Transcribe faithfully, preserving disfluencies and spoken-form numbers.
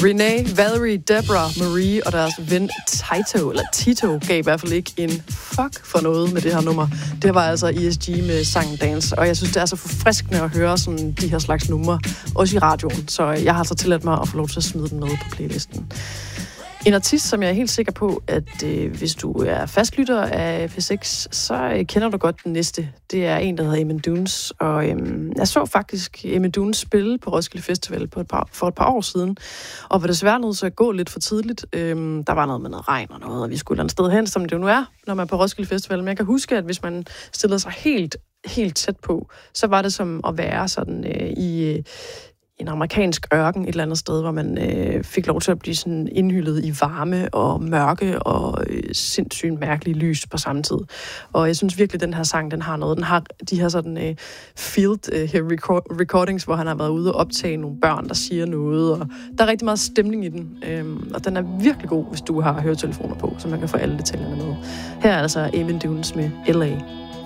Renee, Valerie, Deborah, Marie og deres ven Tito, eller Tito, gav i hvert fald ikke en fuck for noget med det her nummer. Det var altså E S G med sangen Dance, og jeg synes, det er så forfriskende at høre sådan de her slags numre, også i radioen, så jeg har altså tilladt mig at få lov til at smide den med på playlisten. En artist, som jeg er helt sikker på, at øh, hvis du er fastlytter af P seks, så øh, kender du godt den næste. Det er en, der hedder Emin Dunes, og øh, jeg så faktisk Emin Dunes spille på Roskilde Festival på et par, for et par år siden, og var desværre nødt til at gå lidt for tidligt. Øh, der var noget med noget regn og noget, og vi skulle et sted hen, som det jo nu er, når man er på Roskilde Festival. Men jeg kan huske, at hvis man stillede sig helt, helt tæt på, så var det som at være sådan øh, i... Øh, en amerikansk ørken et eller andet sted, hvor man øh, fik lov til at blive sådan indhyllet i varme og mørke og øh, sindssygt mærkelige lys på samme tid. Og jeg synes virkelig, at den her sang, den har noget. Den har de her sådan øh, field øh, record- recordings, hvor han har været ude og optage nogle børn, der siger noget, og der er rigtig meget stemning i den. Øhm, og den er virkelig god, hvis du har høretelefoner på, så man kan få alle detaljerne med. Her er altså Emin Dunes med L A